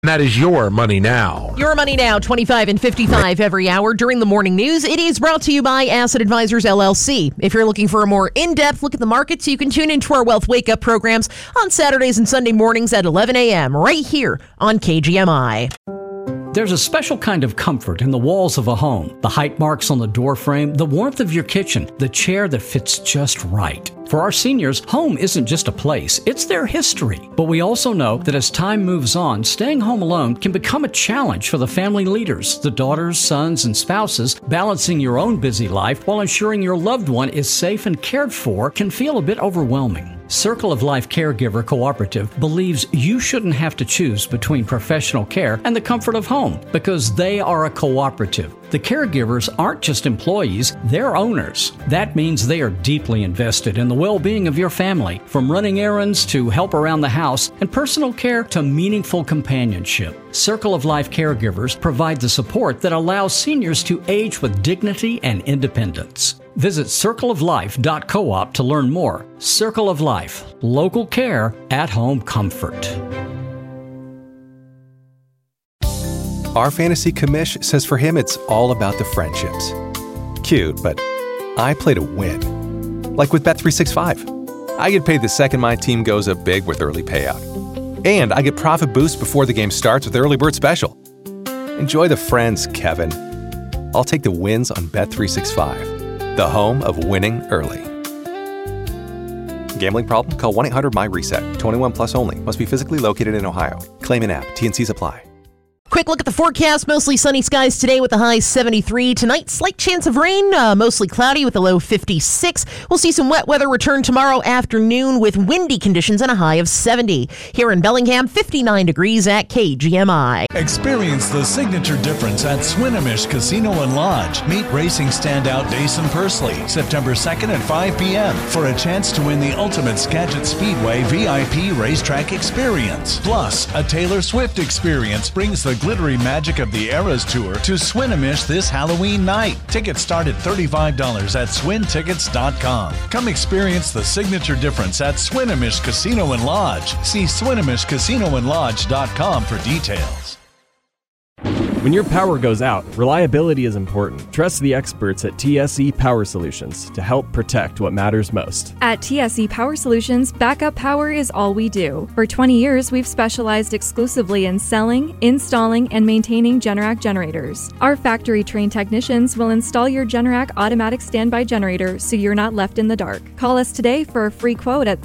That is Your Money Now. Your Money Now, 25 and 55 every hour during the morning news. It is brought to you by Asset Advisors, LLC. If you're looking for a more in-depth look at the markets, you can tune into our Wealth Wake Up programs on Saturdays and Sunday mornings at 11 a.m. right here on KGMI. There's a special kind of comfort in the walls of a home. The height marks on the door frame, the warmth of your kitchen, the chair that fits just right. For our seniors, home isn't just a place, it's their history. But we also know that as time moves on, staying home alone can become a challenge for the family leaders, the daughters, sons, and spouses. Balancing your own busy life while ensuring your loved one is safe and cared for can feel a bit overwhelming. Circle of Life Caregiver Cooperative believes you shouldn't have to choose between professional care and the comfort of home because they are a cooperative. The caregivers aren't just employees, they're owners. That means they are deeply invested in the well-being of your family, from running errands to help around the house and personal care to meaningful companionship. Circle of Life Caregivers provide the support that allows seniors to age with dignity and independence. Visit circleoflife.coop to learn more. Circle of Life, local care, at-home comfort. Our fantasy commish says for him it's all about the friendships. Cute, but I play to win. Like with Bet365. I get paid the second my team goes up big with early payout. And I get profit boost before the game starts with Early Bird Special. Enjoy the friends, Kevin. I'll take the wins on Bet365, the home of winning early. Gambling problem? Call 1-800-MY-RESET. 21 plus only. Must be physically located in Ohio. Claim in app. T&Cs apply. Quick look at the forecast. Mostly sunny skies today with a high 73. Tonight, slight chance of rain, mostly cloudy with a low 56. We'll see some wet weather return tomorrow afternoon with windy conditions and a high of 70. Here in Bellingham, 59 degrees at KGMI. Experience the signature difference at Swinomish Casino and Lodge. Meet racing standout Dason Pursley September 2nd at 5 p.m. for a chance to win the ultimate Skagit Speedway VIP racetrack experience. Plus, a Taylor Swift experience brings the glittery magic of the Eras Tour to Swinomish this Halloween night. Tickets start at $35 at swintickets.com. Come experience the signature difference at Swinomish Casino and Lodge. See SwinomishCasinoandLodge.com for details. When your power goes out, reliability is important. Trust the experts at TSE Power Solutions to help protect what matters most. At TSE Power Solutions, backup power is all we do. For 20 years, we've specialized exclusively in selling, installing, and maintaining Generac generators. Our factory-trained technicians will install your Generac automatic standby generator so you're not left in the dark. Call us today for a free quote at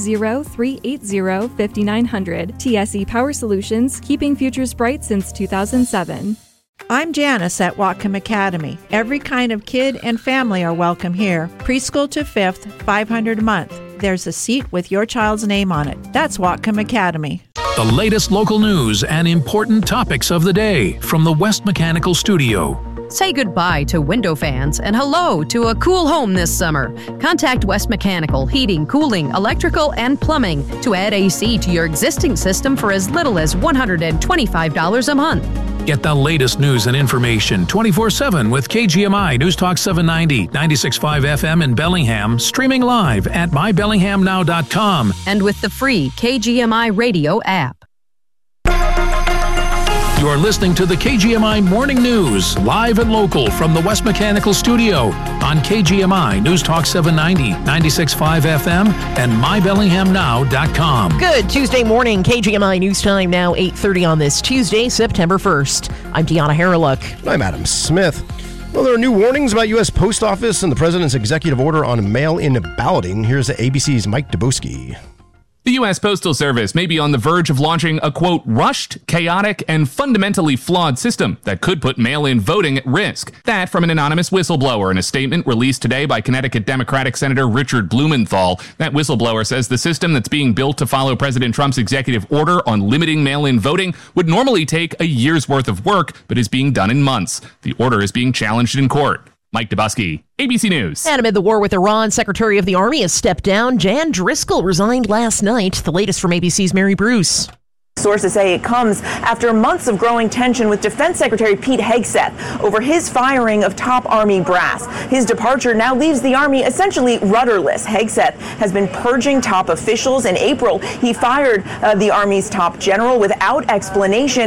360-380-5900. TSE Power Solutions, keeping futures bright since 2007. I'm Janice at Whatcom Academy. Every kind of kid and family are welcome here. Preschool to 5th, $500 a month. There's a seat with your child's name on it. That's Whatcom Academy. The latest local news and important topics of the day from the West Mechanical Studio. Say goodbye to window fans and hello to a cool home this summer. Contact West Mechanical Heating, Cooling, Electrical, and Plumbing to add AC to your existing system for as little as $125 a month. Get the latest news and information 24/7 with KGMI News Talk 790, 96.5 FM in Bellingham, streaming live at mybellinghamnow.com. And with the free KGMI radio app. You are listening to the KGMI Morning News, live and local from the West Mechanical Studio on KGMI News Talk 790, 96.5 FM and mybellinghamnow.com. Good Tuesday morning, KGMI News Time now 8:30 on this Tuesday, September 1st. I'm Deanna Harreluk. I'm Adam Smith. Well, there are new warnings about U.S. Post Office and the President's executive order on mail-in balloting. Here's ABC's Mike Dubowski. The U.S. Postal Service may be on the verge of launching a, quote, rushed, chaotic, and fundamentally flawed system that could put mail-in voting at risk. That from an anonymous whistleblower in a statement released today by Connecticut Democratic Senator Richard Blumenthal. That whistleblower says the system that's being built to follow President Trump's executive order on limiting mail-in voting would normally take a year's worth of work, but is being done in months. The order is being challenged in court. Mike Dubowski, ABC News. And amid the war with Iran, Secretary of the Army has stepped down. Jan Driscoll resigned last night. The latest from ABC's Mary Bruce. Sources say it comes after months of growing tension with Defense Secretary Pete Hegseth over his firing of top Army brass. His departure now leaves the Army essentially rudderless. Hegseth has been purging top officials. In April, he fired the Army's top general without explanation.